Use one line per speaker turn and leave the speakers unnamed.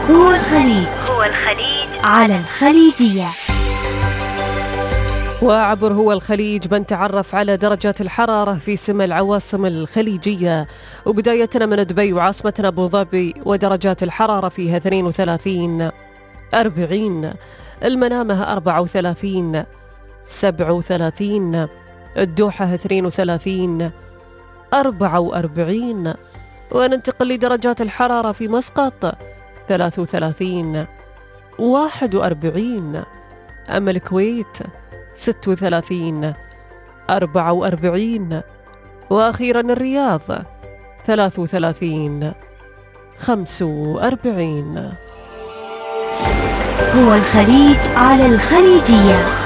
هو الخليج على الخليجية.
وعبر هو الخليج بنتعرف على درجات الحرارة في سمى العواصم الخليجية، وبدايتنا من دبي وعاصمتنا أبو ظبي، ودرجات الحرارة فيها 32 40، المنامة 34 37، الدوحة 32 44، وننتقل لدرجات الحرارة في مسقط 33 41، أما الكويت 36 44، وأخيرا الرياض 33 45.
هو الخليج على الخليجية.